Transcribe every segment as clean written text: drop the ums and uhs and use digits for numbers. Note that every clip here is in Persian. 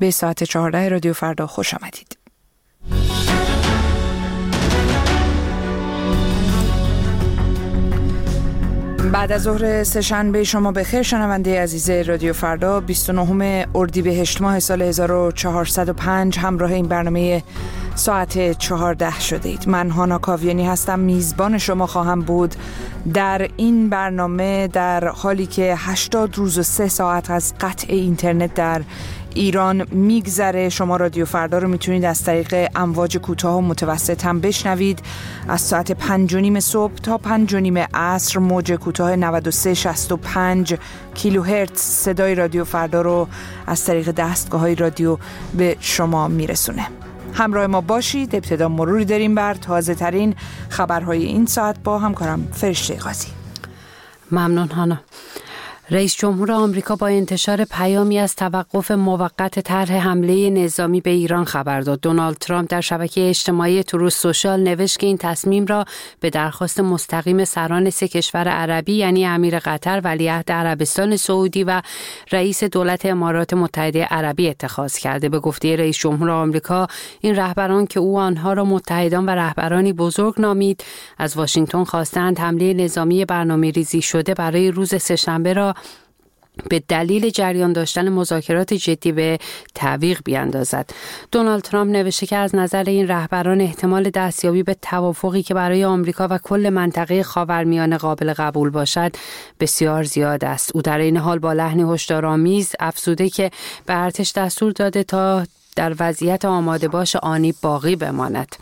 به ساعت 14 رادیو فردا خوش آمدید. بعد از ظهر سه‌شنبه شما بخیر شنونده عزیز رادیو فردا. 29 اردیبهشت ماه سال 1405 همراه این برنامه ساعت 14 شده اید. من هانا کاویانی هستم، میزبان شما خواهم بود در این برنامه، در حالی که 80 روز و 3 ساعت از قطع اینترنت در ایران میگذره. شما رادیو فردا رو میتونید از طریق امواج کوتاه و متوسط هم بشنوید. از ساعت 5:30 صبح تا 5:30 عصر موج کوتاه 9365 کیلوهرتز صدای رادیو فردا رو از طریق دستگاه‌های رادیو به شما میرسونه. همراه ما باشید. ابتدا مروری داریم بر تازه ترین خبرهای این ساعت با همکارم فرشته قاضی. ممنون هانا. رئیس جمهور آمریکا با انتشار پیامی از توقف موقت طرح حمله نظامی به ایران خبر داد. دونالد ترامپ در شبکه اجتماعی تروث سوشال نوشت که این تصمیم را به درخواست مستقیم سران 3 کشور عربی یعنی امیر قطر، ولیعهد عربستان سعودی و رئیس دولت امارات متحده عربی اتخاذ کرده. به گفته رئیس جمهور آمریکا، این رهبران که او آنها را متحدان و رهبرانی بزرگ نامید، از واشنگتن خواستند حمله نظامی برنامه‌ریزی شده برای روز سه‌شنبه را به دلیل جریان داشتن مذاکرات جدی به تعویق بیاندازد. دونالد ترامپ نوشته که از نظر این رهبران احتمال دستیابی به توافقی که برای آمریکا و کل منطقه خاورمیانه قابل قبول باشد بسیار زیاد است. او در این حال با لحنی هشدارآمیز افزوده که به ارتش دستور داده تا در وضعیت آماده باش آنی باقی بماند.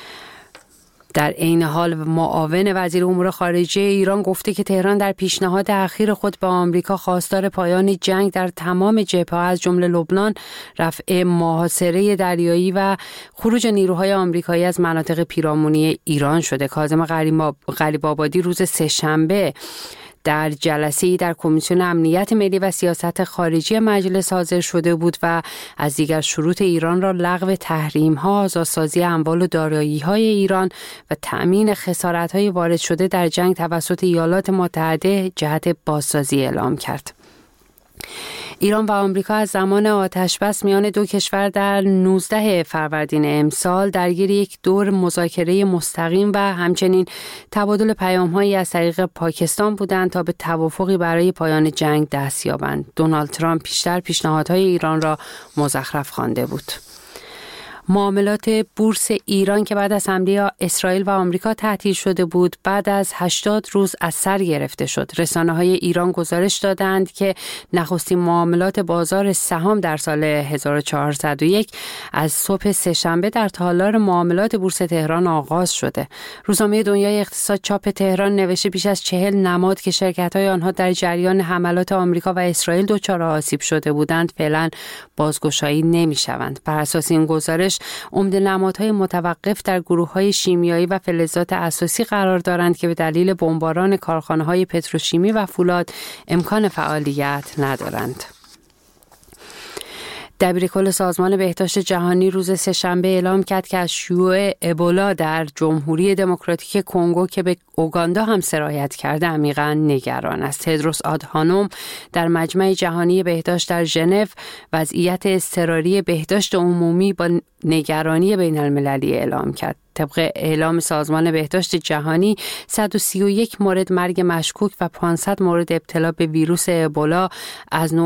در عین حال معاون وزیر امور خارجه ایران گفته که تهران در پیشنهاد اخیر خود به آمریکا خواستار پایان جنگ در تمام جبهه‌ها از جمله لبنان، رفع محاصره دریایی و خروج نیروهای آمریکایی از مناطق پیرامونی ایران شده. کاظم غریب‌آبادی روز سه‌شنبه در جلسه‌ای در کمیسیون امنیت ملی و سیاست خارجی مجلس حاضر شده بود و از دیگر شروط ایران را لغو تحریم‌ها، آزادسازی اموال و دارایی‌های ایران و تأمین خسارت‌های وارد شده در جنگ توسط ایالات متحده جهت بازسازی اعلام کرد. ایران و آمریکا از زمان آتش‌بس میان دو کشور در 19 فروردین امسال درگیر یک دور مذاکره مستقیم و همچنین تبادل پیام‌هایی از طریق پاکستان بودند تا به توافقی برای پایان جنگ دست یابند. دونالد ترامپ پیشتر پیشنهادهای ایران را مزخرف خوانده بود. معاملات بورس ایران که بعد از حمله اسرائیل و آمریکا تعطیل شده بود، بعد از 80 روز از سر گرفته شد. رسانه‌های ایران گزارش دادند که نخستین معاملات بازار سهام در سال 1401 از صبح سه‌شنبه در تالار معاملات بورس تهران آغاز شده. روزنامه دنیای اقتصاد چاپ تهران نوشته پیش از 40 نماد که شرکت‌های آنها در جریان حملات آمریکا و اسرائیل دچار آسیب شده بودند فعلا بازگشایی نمی‌شوند. بر اساس این گزارش عمده نمادهای متوقف در گروه‌های شیمیایی و فلزات اساسی قرار دارند که به دلیل بمباران کارخانه‌های پتروشیمی و فولاد امکان فعالیت ندارند. دبیرکل سازمان بهداشت جهانی روز سه‌شنبه اعلام کرد که از شیوع ابولا در جمهوری دموکراتیک کنگو که به اوگاندا هم سرایت کرده عمیقاً نگران است. تدروس آدهانوم در مجمع جهانی بهداشت در ژنو وضعیت اضطراری بهداشت عمومی با نگرانی بین‌المللی اعلام کرد. طبق اعلام سازمان بهداشت جهانی 131 مورد مرگ مشکوک و 500 مورد ابتلا به ویروس ابولا از